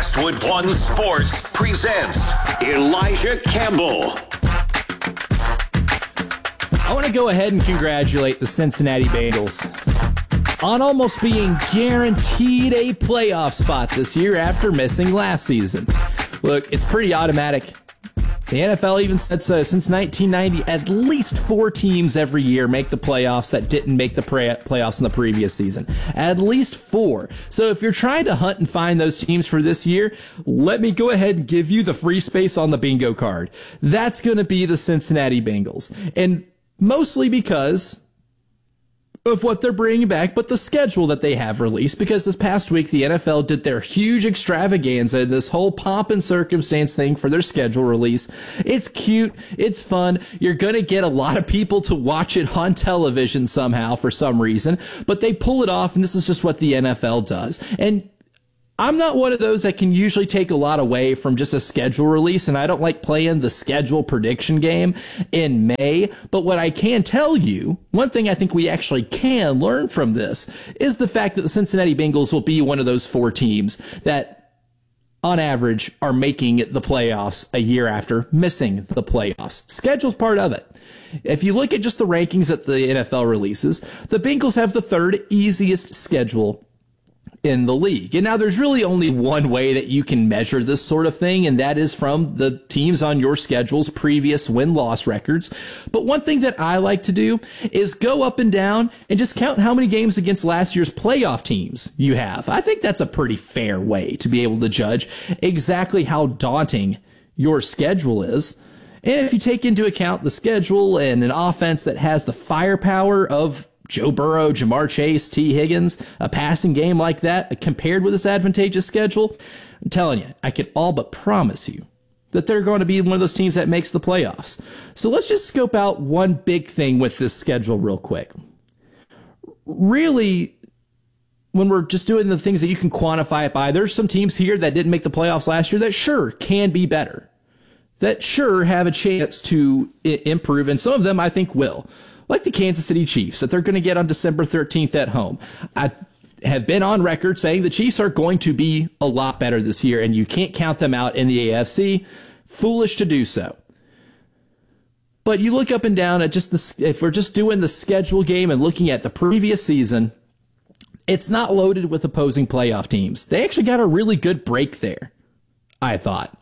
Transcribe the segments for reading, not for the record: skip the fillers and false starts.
Westwood One Sports presents Elijah Campbell. I want to go ahead and congratulate the Cincinnati Bengals on almost being guaranteed a playoff spot this year after missing last season. Look, it's pretty automatic. The NFL even said so. Since 1990, at least 4 teams every year make the playoffs that didn't make the playoffs in the previous season. At least 4. So if you're trying to hunt and find those teams for this year, let me go ahead and give you the free space on the bingo card. That's going to be the Cincinnati Bengals. And mostly because of what they're bringing back, but the schedule that they have released, because this past week the NFL did their huge extravaganza, this whole pomp and circumstance thing for their schedule release. It's cute. It's fun. You're going to get a lot of people to watch it on television somehow for some reason, but they pull it off, and this is just what the NFL does. And I'm not one of those that can usually take a lot away from just a schedule release, and I don't like playing the schedule prediction game in May. But what I can tell you, one thing I think we actually can learn from this is the fact that the Cincinnati Bengals will be one of those 4 teams that, on average, are making the playoffs a year after missing the playoffs. Schedule's part of it. If you look at just the rankings that the NFL releases, the Bengals have the 3rd easiest schedule in the league. And now there's really only one way that you can measure this sort of thing, and that is from the teams on your schedule's previous win-loss records. But one thing that I like to do is go up and down and just count how many games against last year's playoff teams you have. I think that's a pretty fair way to be able to judge exactly how daunting your schedule is. And if you take into account the schedule and an offense that has the firepower of Joe Burrow, Jamar Chase, T. Higgins, a passing game like that compared with this advantageous schedule, I'm telling you, I can all but promise you that they're going to be one of those teams that makes the playoffs. So let's just scope out one big thing with this schedule real quick. Really, when we're just doing the things that you can quantify it by, there's some teams here that didn't make the playoffs last year that sure can be better, that sure have a chance to improve, and some of them I think will. Like the Kansas City Chiefs, that they're going to get on December 13th at home. I have been on record saying the Chiefs are going to be a lot better this year, and you can't count them out in the AFC. Foolish to do so. But you look up and down at just if we're just doing the schedule game and looking at the previous season, it's not loaded with opposing playoff teams. They actually got a really good break there, I thought.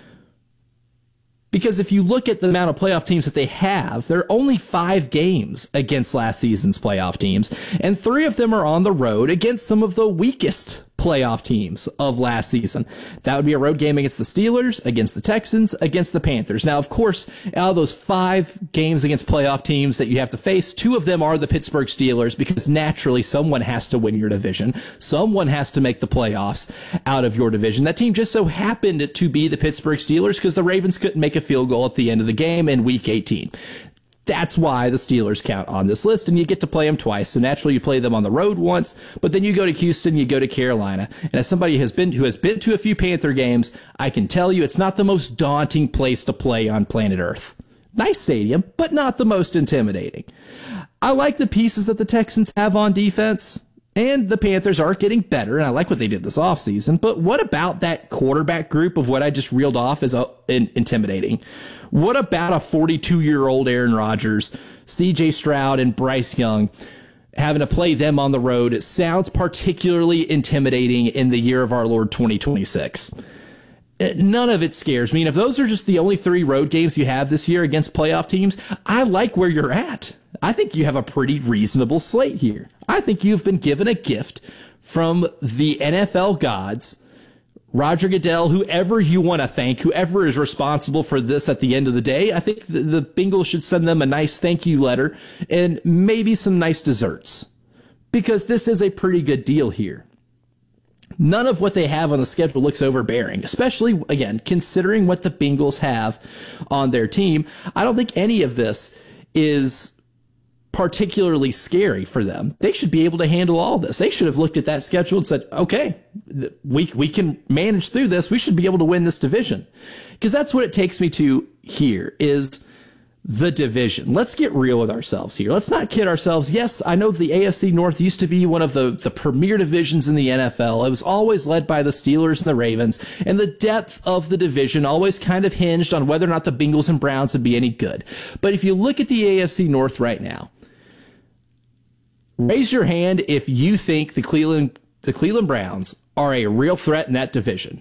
Because if you look at the amount of playoff teams that they have, there are only 5 games against last season's playoff teams, and 3 of them are on the road against some of the weakest playoff teams of last season. That would be a road game against the Steelers, against the Texans, against the Panthers. Now, of course, out of those 5 games against playoff teams that you have to face, 2 of them are the Pittsburgh Steelers, because naturally someone has to win your division. Someone has to make the playoffs out of your division. That team just so happened to be the Pittsburgh Steelers because the Ravens couldn't make a field goal at the end of the game in Week 18. That's why the Steelers count on this list, and you get to play them twice. So naturally, you play them on the road once, but then you go to Houston, you go to Carolina. And as somebody who has been to a few Panther games, I can tell you it's not the most daunting place to play on planet Earth. Nice stadium, but not the most intimidating. I like the pieces that the Texans have on defense, and the Panthers are getting better, and I like what they did this offseason. But what about that quarterback group of what I just reeled off as intimidating? What about a 42-year-old Aaron Rodgers, C.J. Stroud, and Bryce Young having to play them on the road? It sounds particularly intimidating in the year of our Lord 2026. None of it scares me. And if those are just the only 3 road games you have this year against playoff teams, I like where you're at. I think you have a pretty reasonable slate here. I think you've been given a gift from the NFL gods, Roger Goodell, whoever you want to thank, whoever is responsible for this at the end of the day. I think the Bengals should send them a nice thank you letter and maybe some nice desserts, because this is a pretty good deal here. None of what they have on the schedule looks overbearing, especially, again, considering what the Bengals have on their team. I don't think any of this is particularly scary for them. They should be able to handle all this. They should have looked at that schedule and said, okay, we can manage through this. We should be able to win this division. Because that's what it takes me to here is the division. Let's get real with ourselves here. Let's not kid ourselves. Yes, I know the AFC North used to be one of the premier divisions in the NFL. It was always led by the Steelers and the Ravens, and the depth of the division always kind of hinged on whether or not the Bengals and Browns would be any good. But if you look at the AFC North right now, raise your hand if you think the Cleveland Browns are a real threat in that division.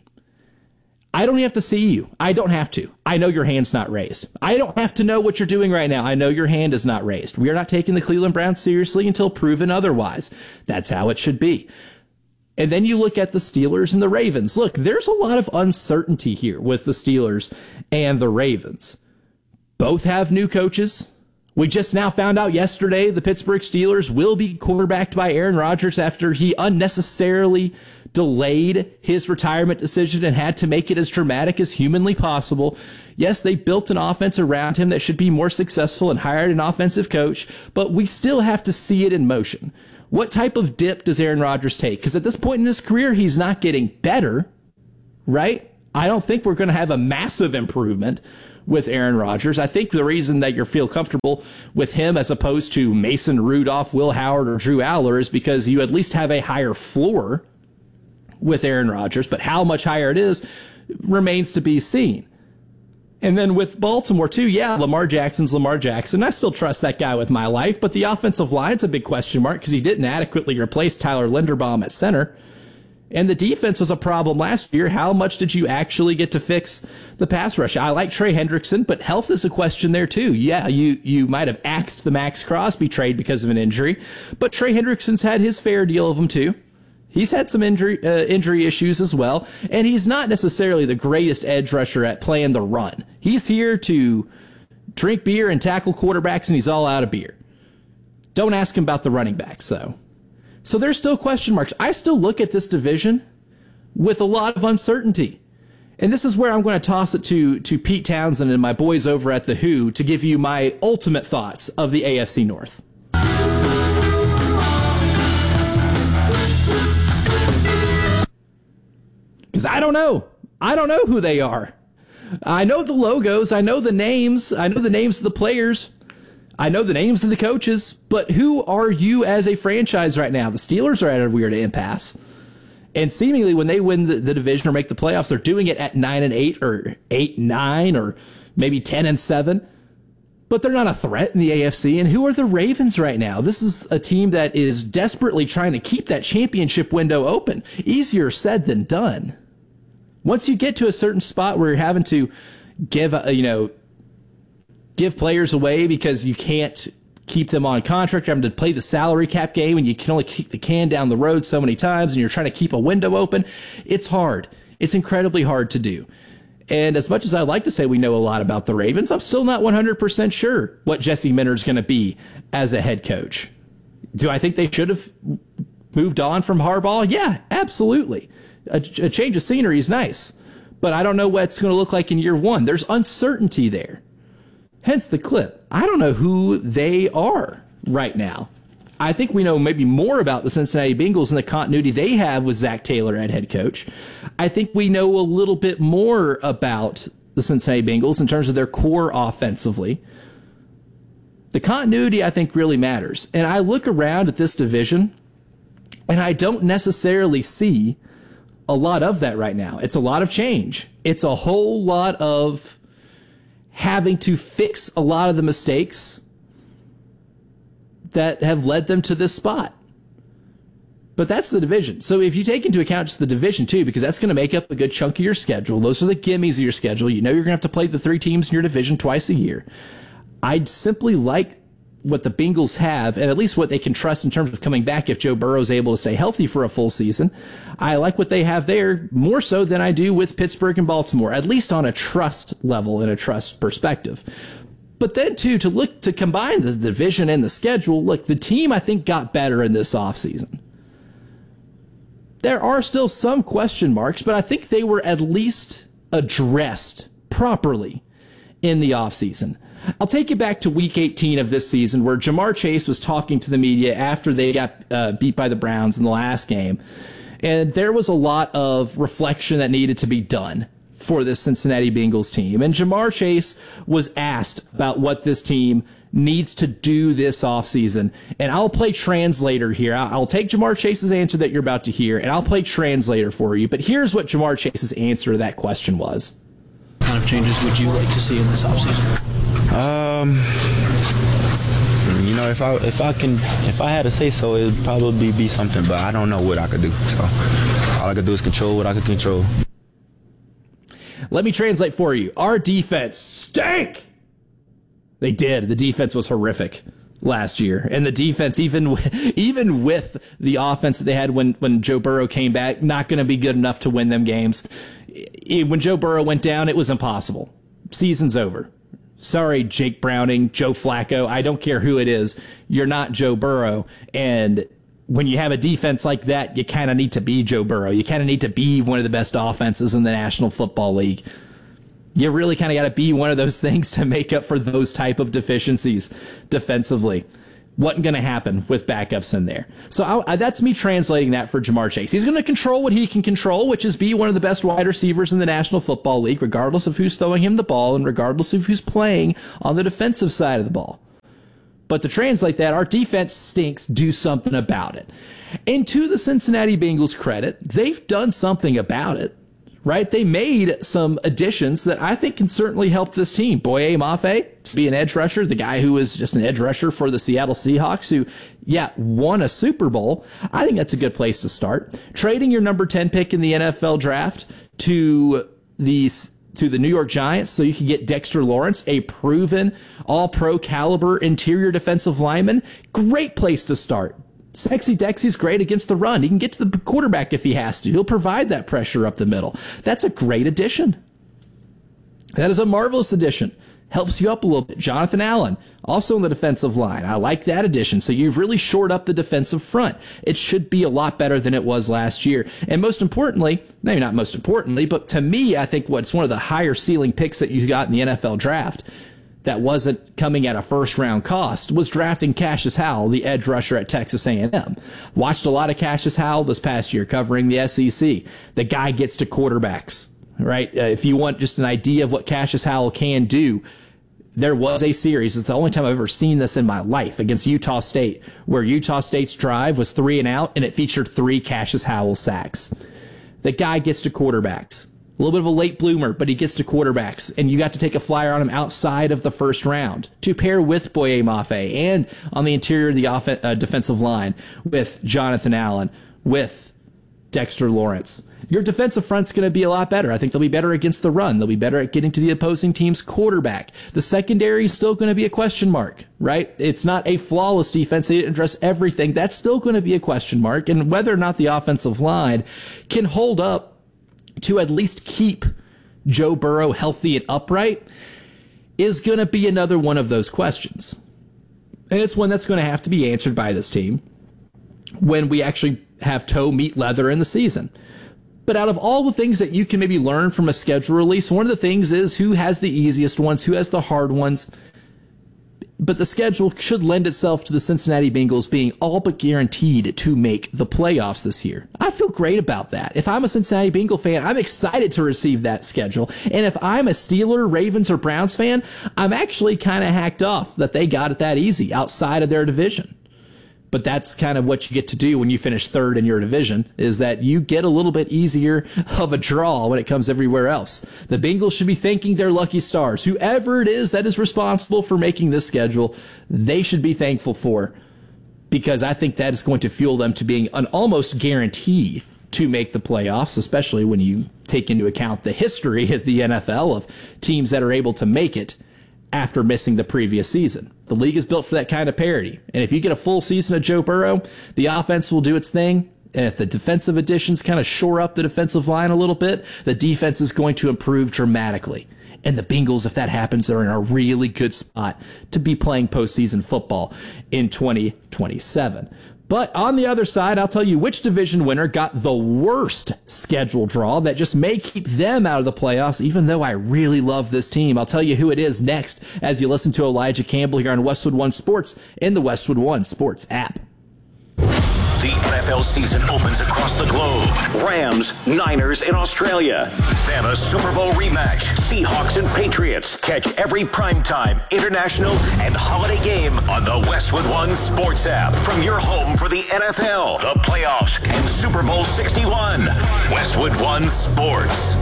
I don't have to see you. I don't have to. I know your hand's not raised. I don't have to know what you're doing right now. I know your hand is not raised. We are not taking the Cleveland Browns seriously until proven otherwise. That's how it should be. And then you look at the Steelers and the Ravens. Look, there's a lot of uncertainty here with the Steelers and the Ravens. Both have new coaches. We just now found out yesterday the Pittsburgh Steelers will be quarterbacked by Aaron Rodgers after he unnecessarily delayed his retirement decision and had to make it as dramatic as humanly possible. Yes, they built an offense around him that should be more successful and hired an offensive coach, but we still have to see it in motion. What type of dip does Aaron Rodgers take? Because at this point in his career, he's not getting better, right? I don't think we're going to have a massive improvement with Aaron Rodgers. I think the reason that you feel comfortable with him as opposed to Mason Rudolph, Will Howard, or Drew Aller is because you at least have a higher floor with Aaron Rodgers, but how much higher it is remains to be seen. And then with Baltimore too, yeah, Lamar Jackson's Lamar Jackson. I still trust that guy with my life, but the offensive line's a big question mark because he didn't adequately replace Tyler Linderbaum at center. And the defense was a problem last year. How much did you actually get to fix the pass rush? I like Trey Hendrickson, but health is a question there too. Yeah, you might have axed the Max Crosby trade because of an injury, but Trey Hendrickson's had his fair deal of them too. He's had some injury issues as well, and he's not necessarily the greatest edge rusher at playing the run. He's here to drink beer and tackle quarterbacks, and he's all out of beer. Don't ask him about the running backs, though. So there's still question marks. I still look at this division with a lot of uncertainty. And this is where I'm going to toss it to Pete Townsend and my boys over at The Who to give you my ultimate thoughts of the AFC North. Because I don't know. I don't know who they are. I know the logos. I know the names. I know the names of the players. I know the names of the coaches. But who are you as a franchise right now? The Steelers are at a weird impasse. And seemingly when they win the division or make the playoffs, they're doing it at 9-8 or 8-9 or maybe 10-7. But they're not a threat in the AFC. And who are the Ravens right now? This is a team that is desperately trying to keep that championship window open. Easier said than done. Once you get to a certain spot where you're having to give players away because you can't keep them on contract, you're having to play the salary cap game, and you can only kick the can down the road so many times, and you're trying to keep a window open, it's hard. It's incredibly hard to do. And as much as I'd like to say we know a lot about the Ravens, I'm still not 100% sure what Jesse Minter's going to be as a head coach. Do I think they should have moved on from Harbaugh? Yeah, absolutely. A change of scenery is nice, but I don't know what it's going to look like in year one. There's uncertainty there. Hence the clip. I don't know who they are right now. I think we know maybe more about the Cincinnati Bengals and the continuity they have with Zach Taylor at head coach. I think we know a little bit more about the Cincinnati Bengals in terms of their core offensively. The continuity, I think, really matters. And I look around at this division, and I don't necessarily see a lot of that right now. It's a lot of change. It's a whole lot of having to fix a lot of the mistakes that have led them to this spot. But that's the division. So if you take into account just the division too, because that's going to make up a good chunk of your schedule, those are the gimmies of your schedule. You know you're going to have to play the 3 teams in your division twice a year. I'd simply like what the Bengals have, and at least what they can trust in terms of coming back if Joe Burrow is able to stay healthy for a full season. I like what they have there more so than I do with Pittsburgh and Baltimore, at least on a trust level and a trust perspective. But then, too, to combine the division and the schedule, look, the team, I think, got better in this offseason. There are still some question marks, but I think they were at least addressed properly in the offseason. I'll take you back to week 18 of this season where Jamar Chase was talking to the media after they got beat by the Browns in the last game. And there was a lot of reflection that needed to be done for this Cincinnati Bengals team. And Ja'Marr Chase was asked about what this team needs to do this offseason. And I'll play translator here. I'll take Ja'Marr Chase's answer that you're about to hear, and I'll play translator for you. But here's what Ja'Marr Chase's answer to that question was. What kind of changes would you like to see in this offseason? You know, if I had to say so, it would probably be something, but I don't know what I could do. So all I could do is control what I could control. Let me translate for you. Our defense stank. They did. The defense was horrific last year. And the defense, even with the offense that they had when Joe Burrow came back, not going to be good enough to win them games. When Joe Burrow went down, it was impossible. Season's over. Sorry, Jake Browning, Joe Flacco. I don't care who it is. You're not Joe Burrow. And when you have a defense like that, you kind of need to be Joe Burrow. You kind of need to be one of the best offenses in the National Football League. You really kind of got to be one of those things to make up for those type of deficiencies defensively. Wasn't going to happen with backups in there. So that's me translating that for Ja'Marr Chase. He's going to control what he can control, which is be one of the best wide receivers in the National Football League, regardless of who's throwing him the ball and regardless of who's playing on the defensive side of the ball. But to translate that, our defense stinks. Do something about it. And to the Cincinnati Bengals' credit, they've done something about it. Right? They made some additions that I think can certainly help this team. Boye Mafe to be an edge rusher, the guy who was just an edge rusher for the Seattle Seahawks who, won a Super Bowl. I think that's a good place to start. Trading your number 10 pick in the NFL draft to the New York Giants so you can get Dexter Lawrence, a proven all-pro caliber interior defensive lineman. Great place to start. Sexy Dexy's great against the run. He can get to the quarterback if he has to. He'll provide that pressure up the middle. That's a great addition. That is a marvelous addition. Helps you up a little bit. Jonathan Allen, also on the defensive line. I like that addition. So you've really shored up the defensive front. It should be a lot better than it was last year. And most importantly, maybe not most importantly, but to me, I think what's one of the higher ceiling picks that you got in the NFL draft that wasn't coming at a first-round cost was drafting Cassius Howell, the edge rusher at Texas A&M. Watched a lot of Cassius Howell this past year covering the SEC. The guy gets to quarterbacks, right? If you want just an idea of what Cassius Howell can do, there was a series, it's the only time I've ever seen this in my life, against Utah State, where Utah State's drive was 3 and out, and it featured 3 Cassius Howell sacks. The guy gets to quarterbacks. A little bit of a late bloomer, but he gets to quarterbacks, and you got to take a flyer on him outside of the first round to pair with Boye Mafe and on the interior of the defensive line with Jonathan Allen, with Dexter Lawrence. Your defensive front's going to be a lot better. I think they'll be better against the run. They'll be better at getting to the opposing team's quarterback. The secondary is still going to be a question mark, right? It's not a flawless defense. They didn't address everything. That's still going to be a question mark. And whether or not the offensive line can hold up to at least keep Joe Burrow healthy and upright is going to be another one of those questions. And it's one that's going to have to be answered by this team when we actually have toe meet leather in the season. But out of all the things that you can maybe learn from a schedule release, one of the things is who has the easiest ones, who has the hard ones. But the schedule should lend itself to the Cincinnati Bengals being all but guaranteed to make the playoffs this year. I feel great about that. If I'm a Cincinnati Bengal fan, I'm excited to receive that schedule. And if I'm a Steeler, Ravens, or Browns fan, I'm actually kind of hacked off that they got it that easy outside of their division. But that's kind of what you get to do when you finish third in your division, is that you get a little bit easier of a draw when it comes everywhere else. The Bengals should be thanking their lucky stars. Whoever it is that is responsible for making this schedule, they should be thankful for, because I think that is going to fuel them to being an almost guarantee to make the playoffs, especially when you take into account the history of the NFL of teams that are able to make it after missing the previous season. The league is built for that kind of parity. And if you get a full season of Joe Burrow, the offense will do its thing. And if the defensive additions kind of shore up the defensive line a little bit, the defense is going to improve dramatically. And the Bengals, if that happens, are in a really good spot to be playing postseason football in 2027. But on the other side, I'll tell you which division winner got the worst schedule draw that just may keep them out of the playoffs, even though I really love this team. I'll tell you who it is next as you listen to Elijah Campbell here on Westwood One Sports in the Westwood One Sports app. The NFL season opens across the globe. Rams, Niners in Australia. Then a Super Bowl rematch. Seahawks and Patriots. Catch every primetime, international, and holiday game on the Westwood One Sports app. From your home for the NFL, the playoffs, and Super Bowl 61. Westwood One Sports.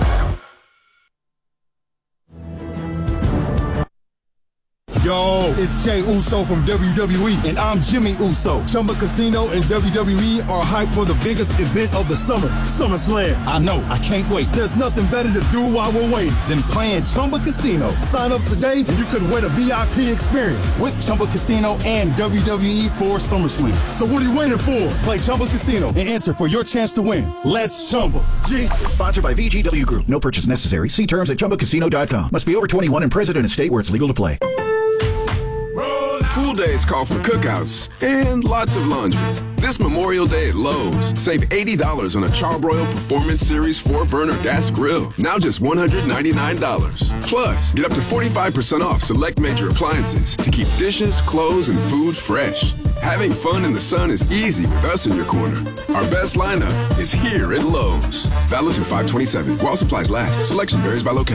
Yo, it's Jey Uso from WWE, and I'm Jimmy Uso. Chumba Casino and WWE are hyped for the biggest event of the summer, SummerSlam. I know, I can't wait. There's nothing better to do while we're waiting than playing Chumba Casino. Sign up today and you could win a VIP experience with Chumba Casino and WWE for SummerSlam. So what are you waiting for? Play Chumba Casino and enter for your chance to win. Let's Chumba. Yeah. Sponsored by VGW Group. No purchase necessary. See terms at ChumbaCasino.com. Must be over 21 and present in a state where it's legal to play. Pool days call for cookouts and lots of laundry. This Memorial Day at Lowe's, save $80 on a Charbroil Performance Series 4-burner gas grill, now just $199. Plus, get up to 45% off select major appliances to keep dishes, clothes, and food fresh. Having fun in the sun is easy with us in your corner. Our best lineup is here at Lowe's. Valid through 5/27. While supplies last. Selection varies by location.